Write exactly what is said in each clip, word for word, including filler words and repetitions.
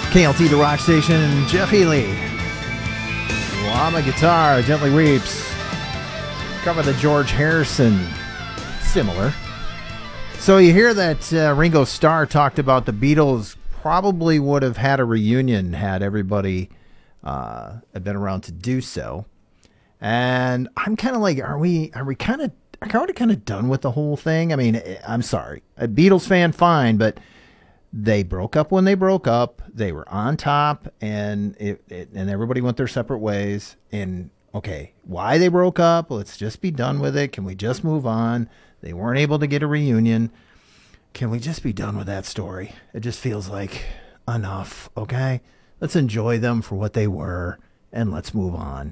K L T, the rock station. Jeff Healy. Llama guitar, Gently Weeps. Cover the George Harrison. Similar. So you hear that uh, Ringo Starr talked about the Beatles probably would have had a reunion had everybody uh, had been around to do so. And I'm kind of like, are we are we kind of are we kind of done with the whole thing? I mean, I'm sorry, a Beatles fan, fine, but they broke up when they broke up. They were on top, and it, it and everybody went their separate ways. And okay, why they broke up? Let's just be done with it. Can we just move on? They weren't able to get a reunion. Can we just be done with that story? It just feels like enough. Okay, let's enjoy them for what they were, and let's move on.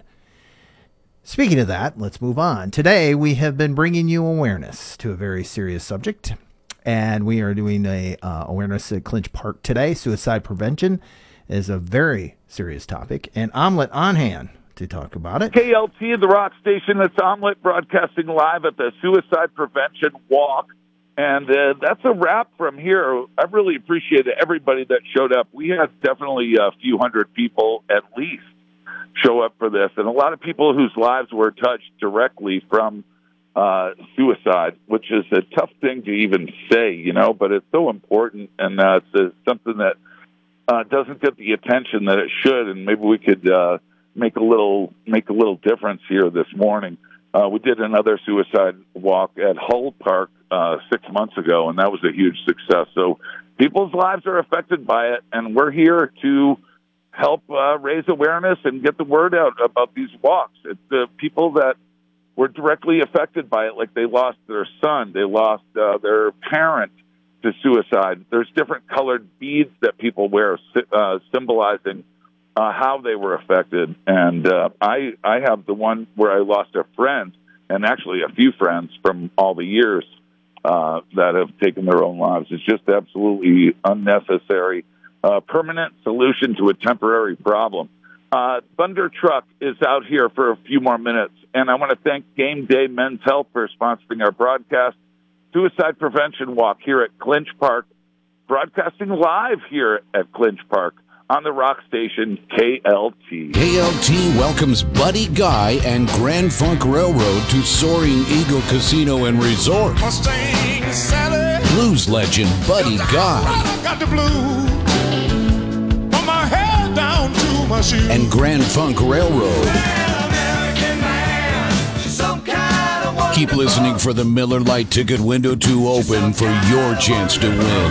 Speaking of that, let's move on. Today we have been bringing you awareness to a very serious subject. And we are doing a uh, awareness at Clinch Park today. Suicide prevention is a very serious topic. And Omelet on hand to talk about it. K L T, the rock station. It's Omelet broadcasting live at the Suicide Prevention Walk. And uh, that's a wrap from here. I really appreciate everybody that showed up. We had definitely a few hundred people at least show up for this. And a lot of people whose lives were touched directly from Uh, suicide, which is a tough thing to even say, you know, but it's so important, and uh, it's uh, something that uh, doesn't get the attention that it should, and maybe we could uh, make a little make a little difference here this morning. Uh, we did another suicide walk at Hull Park uh, six months ago, and that was a huge success. So people's lives are affected by it, and we're here to help uh, raise awareness and get the word out about these walks. It's the people that were directly affected by it, like they lost their son, they lost uh, their parent to suicide. There's different colored beads that people wear uh, symbolizing uh, how they were affected. And uh, I, I have the one where I lost a friend, and actually a few friends from all the years uh, that have taken their own lives. It's just absolutely unnecessary. Uh, permanent solution to a temporary problem. Uh, Thunder Truck is out here for a few more minutes, and I want to thank Game Day Men's Health for sponsoring our broadcast. Suicide Prevention Walk here at Clinch Park, broadcasting live here at Clinch Park on the rock station K L T. K L T welcomes Buddy Guy and Grand Funk Railroad to Soaring Eagle Casino and Resort. Mustang Sally. Blues legend Buddy Guy. I got the blues. From my head down to my shoes. And Grand Funk Railroad. Keep listening for the Miller Lite ticket window to open for your chance to win.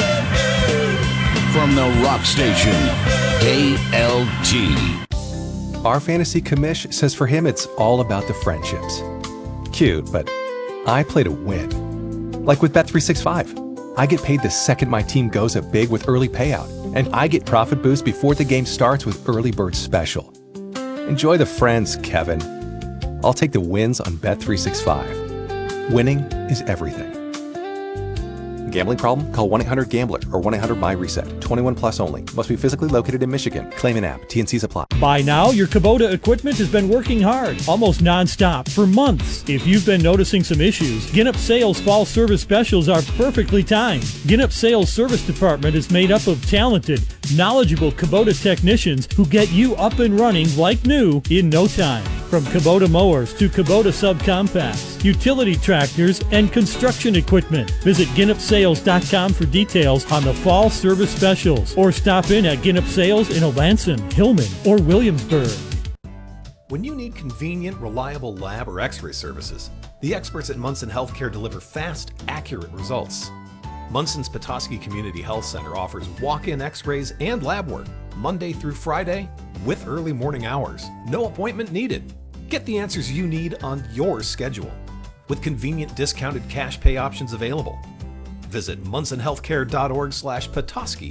From the rock station, K L T. Our fantasy commish says for him it's all about the friendships. Cute, but I play to win. Like with Bet three sixty-five. I get paid the second my team goes up big with early payout, and I get profit boost before the game starts with Early Bird Special. Enjoy the friends, Kevin. I'll take the wins on Bet three sixty-five. Winning is everything. Gambling problem? Call one eight hundred gambler or one eight hundred my reset. twenty-one plus only. Must be physically located in Michigan. Claim an app. T N Cs apply. By now, your Kubota equipment has been working hard, almost nonstop, for months. If you've been noticing some issues, Ginnup Sales Fall Service Specials are perfectly timed. Ginnup Sales Service Department is made up of talented, knowledgeable Kubota technicians who get you up and running like new in no time. From Kubota mowers to Kubota subcompacts, utility tractors, and construction equipment. Visit Ginnup Sales dot com for details on the fall service specials, or stop in at Ginnup Sales in Olanson, Hillman, or Williamsburg. When you need convenient, reliable lab or x-ray services, the experts at Munson Healthcare deliver fast, accurate results. Munson's Petoskey Community Health Center offers walk-in x-rays and lab work Monday through Friday with early morning hours. No appointment needed. Get the answers you need on your schedule with convenient discounted cash pay options available. Visit munsonhealthcare dot org slash Petoskey